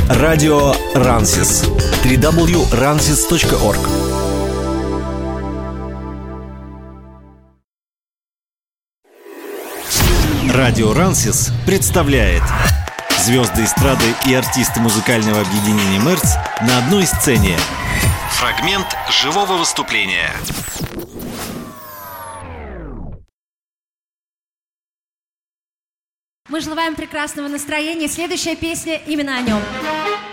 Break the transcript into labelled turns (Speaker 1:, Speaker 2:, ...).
Speaker 1: Радио Рансис. www.ransis.org. Радио Рансис представляет звезды эстрады и артисты музыкального объединения «Мерц» на одной сцене. Фрагмент живого выступления.
Speaker 2: Мы желаем прекрасного настроения. Следующая песня именно о нем.